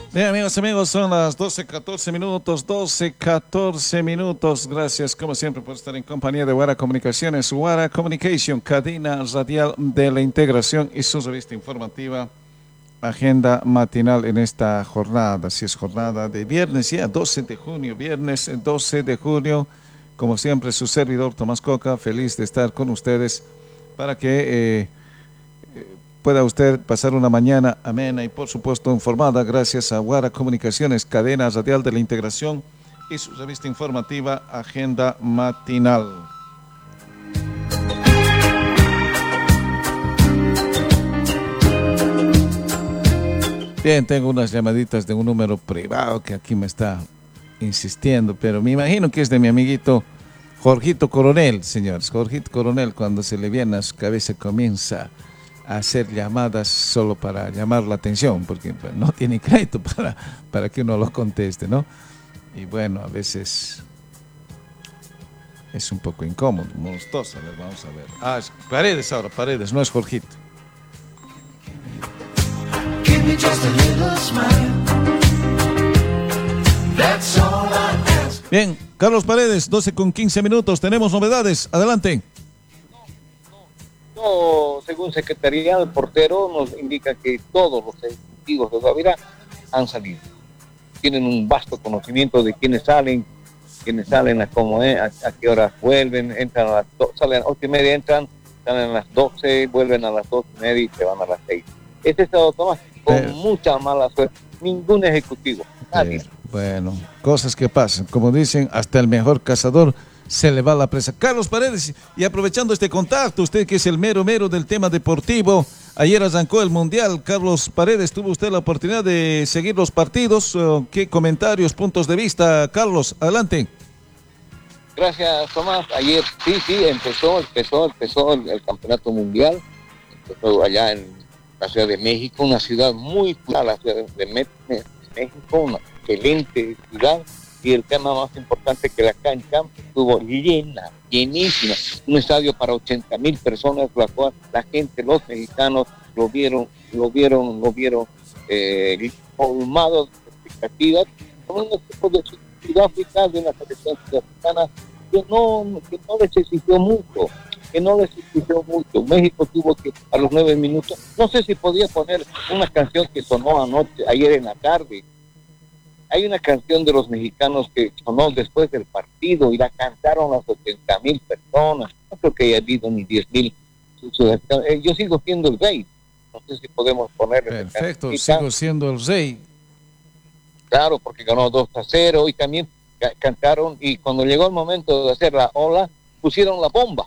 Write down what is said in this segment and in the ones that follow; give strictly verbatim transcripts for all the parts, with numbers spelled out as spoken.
Bien, amigos, amigos, son las doce catorce minutos, doce catorce minutos. Gracias, como siempre, por estar en compañía de Guara Comunicaciones, Guara Communication, cadena radial de la integración y su revista informativa, agenda matinal en esta jornada. Así es, jornada de viernes, ya doce de junio, viernes doce de junio. Como siempre, su servidor Tomás Coca, feliz de estar con ustedes para que... Eh, pueda usted pasar una mañana amena y por supuesto informada gracias a Guara Comunicaciones, cadena radial de la integración y su revista informativa Agenda Matinal. Bien, tengo unas llamaditas de un número privado que aquí me está insistiendo, pero me imagino que es de mi amiguito Jorgito Coronel, señores. Jorgito Coronel, cuando se le viene a su cabeza comienza a hacer llamadas solo para llamar la atención, porque pues, no tiene crédito para, para que uno los conteste, ¿no? Y bueno, a veces es un poco incómodo, molestoso. A ver, vamos a ver. Ah, es Paredes ahora, Paredes, no es Jorgito. Give me just a little smile. That's all I ask. Bien, Carlos Paredes, doce con quince minutos, tenemos novedades, adelante. Según Secretaría del Portero, nos indica que todos los ejecutivos de Guavirá han salido. Tienen un vasto conocimiento de quiénes salen, quiénes salen, a cómo es, a, a qué horas vuelven, entran a las do, salen a las ocho y media, entran, salen a las doce, vuelven a las dos y media y se van a las seis. Este estado Tomás, con Pero, mucha mala suerte, ningún ejecutivo, nadie. Eh, bueno, cosas que pasan, como dicen, hasta el mejor cazador se le va la presa. Carlos Paredes, y aprovechando este contacto, usted que es el mero mero del tema deportivo, ayer arrancó el Mundial. Carlos Paredes, ¿tuvo usted la oportunidad de seguir los partidos? ¿Qué comentarios, puntos de vista? Carlos, adelante. Gracias, Tomás. Ayer sí, sí, empezó, empezó, empezó el, el campeonato mundial. Empezó allá en la Ciudad de México, una ciudad muy clara, la Ciudad de México, una excelente ciudad. Y el tema más importante, que la cancha estuvo llena, llenísima, un estadio para ochenta mil personas, la cual la gente, los mexicanos lo vieron, lo vieron, lo vieron eh, colmado de expectativas, con un equipo de Sudáfrica, de una selección sudafricana que no, que no les exigió mucho, que no les exigió mucho. México tuvo que, a los nueve minutos, no sé si podía poner una canción que sonó anoche, ayer en la tarde. Hay una canción de los mexicanos que sonó después del partido y la cantaron las ochenta mil personas. No creo que haya habido ni diez mil. Yo sigo siendo el rey. No sé si podemos poner. Perfecto, sigo siendo el rey. Claro, porque ganó dos a cero y también cantaron. Y cuando llegó el momento de hacer la ola, pusieron la bomba.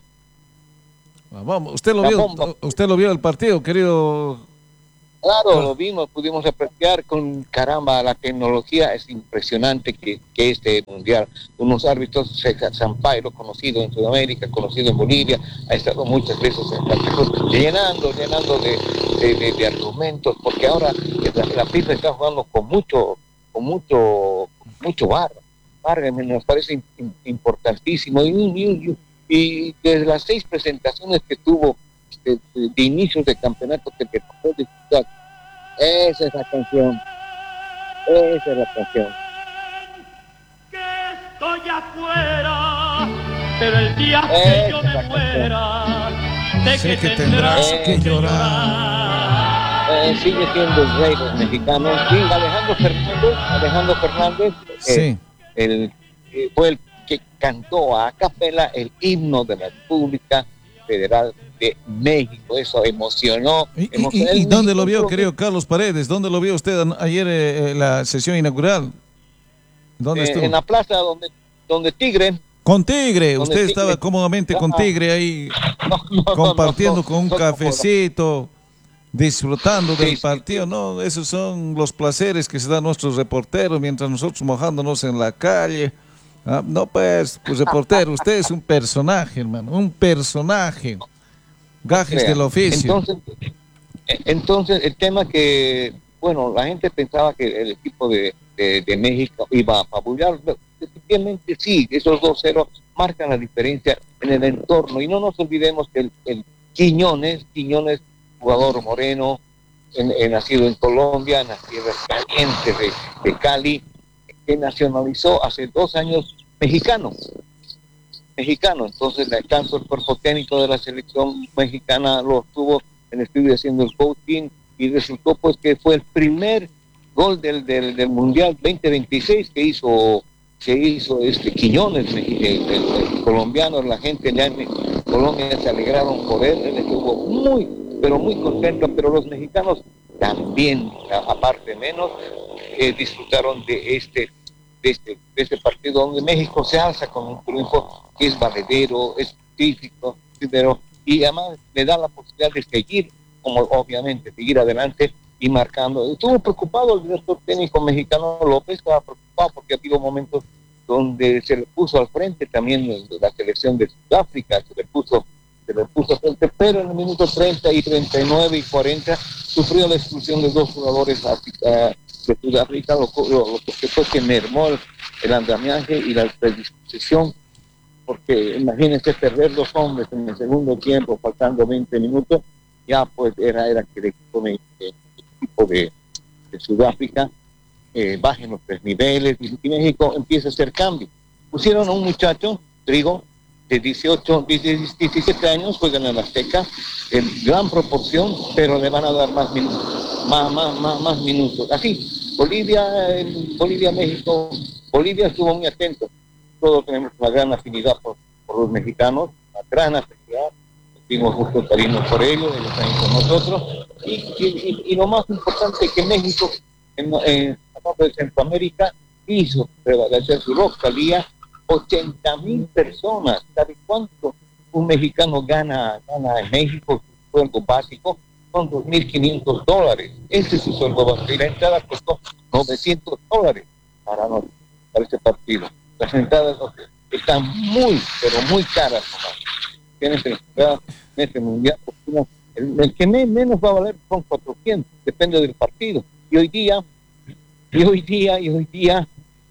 Vamos, usted lo la vio, bomba. Usted lo vio el partido, querido. Claro, lo vimos, pudimos apreciar con caramba, la tecnología es impresionante que, que este mundial, unos árbitros, Sampaio, conocido en Sudamérica, conocido en Bolivia, ha estado muchas veces en Santa Cruz, llenando, llenando de, de, de, de argumentos, porque ahora la, la FIFA está jugando con mucho, con mucho, mucho bar, bar nos parece in, importantísimo, y, y, y, y desde las seis presentaciones que tuvo De, de, de inicios de campeonato que te tocó disfrutar. Esa es la canción. Esa es la canción. Que estoy afuera, pero el día que yo me muera, sé que, que tendrás que llorar. Eh, sigue siendo el rey de los mexicanos. Sí, Alejandro Fernández, Alejandro Fernández, sí. eh, el, eh, fue el que cantó a capela el himno de la República Federal de México. Eso emocionó. ¿Y, emocionó y, y dónde lo vio, querido Carlos Paredes? ¿Dónde lo vio usted ayer en eh, la sesión inaugural? ¿Dónde eh, estuvo? En la plaza donde, donde Tigre. Con Tigre, usted tigre. Estaba cómodamente con Tigre ahí, no, no, compartiendo no, no, con un cafecito, disfrutando del sí, partido. Sí, sí. No, esos son los placeres que se dan nuestros reporteros mientras nosotros mojándonos en la calle. Ah, no, pues, pues reportero, usted es un personaje, hermano, un personaje. Gajes del oficio. Entonces, entonces, el tema que, bueno, la gente pensaba que el equipo de, de, de México iba a apabullar. Efectivamente, sí, esos dos ceros marcan la diferencia en el entorno. Y no nos olvidemos que el, el Quiñones, Quiñones, jugador moreno, he nacido en Colombia, en las tierras calientes de, de Cali, que nacionalizó hace dos años mexicano. Mexicano, entonces le alcanzó el cuerpo técnico de la selección mexicana, lo tuvo en el estudio haciendo el coaching y resultó pues que fue el primer gol del, del, del Mundial veinte veintiséis que hizo que hizo este Quiñones, el, el, el colombiano. La gente allá en Colombia se alegraron por él, él estuvo muy, pero muy contento, pero los mexicanos también, aparte menos, eh, disfrutaron de este, de este, de este partido donde México se alza con un triunfo que es valedero, es típico, pero, y además le da la posibilidad de seguir, como obviamente, seguir adelante y marcando. Estuvo preocupado el director técnico mexicano López, estaba preocupado porque ha habido momentos donde se le puso al frente también la selección de Sudáfrica, se le puso, se le puso al frente, pero en el minuto treinta y treinta y nueve y cuarenta sufrió la expulsión de dos jugadores de Sudáfrica, lo, lo, lo que fue que mermó el, el andamiaje y la predisposición, porque imagínense perder dos hombres en el segundo tiempo, faltando veinte minutos, ya pues era, era que el equipo de, el equipo de, de Sudáfrica eh, bajen los tres niveles y, y México empieza a hacer cambio. Pusieron a un muchacho, Trigo, de dieciocho, diecisiete años, juegan en la Azteca, en gran proporción, pero le van a dar más minutos, más, más, más, más minutos. Así, Bolivia, en Bolivia, México, Bolivia estuvo muy atento. Todos tenemos una gran afinidad por, por los mexicanos, una gran afinidad, sentimos mucho cariño por ellos, ellos también con nosotros, y, y, y lo más importante es que México, en, en la parte de Centroamérica, hizo prevalecer su localía, ochenta mil personas. ¿Sabe cuánto un mexicano gana, gana en México? Su sueldo básico son dos mil quinientos dólares, ese es su sueldo básico, y la entrada costó novecientos dólares para, nosotros, para este partido. Las entradas están muy, pero muy caras. Tienes que entrar en este mundial, el, el que me, menos va a valer son cuatrocientos, depende del partido. Y hoy día, y hoy día, y hoy día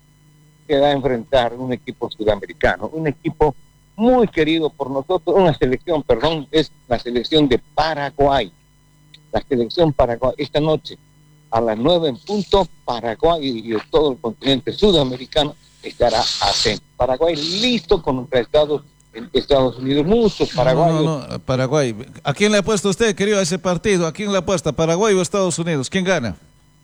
se va a enfrentar un equipo sudamericano, un equipo muy querido por nosotros, una selección, perdón, es la selección de Paraguay. La selección Paraguay, esta noche, a las nueve en punto, Paraguay y, y todo el continente sudamericano estará atento. Paraguay listo contra Estados, Estados Unidos, muchos paraguayos. No, no, no, Paraguay. ¿A quién le ha puesto usted, querido, a ese partido? ¿A quién le apuesta, Paraguay o Estados Unidos? ¿Quién gana?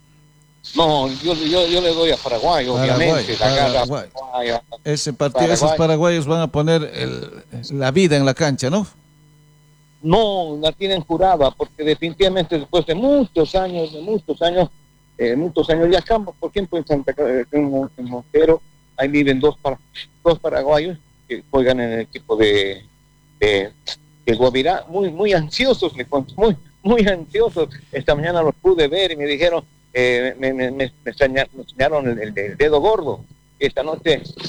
No, yo, yo, yo le doy a Paraguay, obviamente. Paraguay, la Paraguay. Paraguay. Ese partido, Paraguay. Esos paraguayos van a poner el, la vida en la cancha, ¿no? No, la tienen jurada, porque definitivamente después de muchos años, de muchos años, eh, muchos años, y acá, por ejemplo, en Santa en, en Montero, ahí viven dos, para, dos paraguayos que juegan en el equipo de, de, de Guavirá, muy, muy ansiosos, me cuento, muy, muy ansiosos. Esta mañana los pude ver y me dijeron, eh, me, me, me, me enseñaron el, el dedo gordo. Esta noche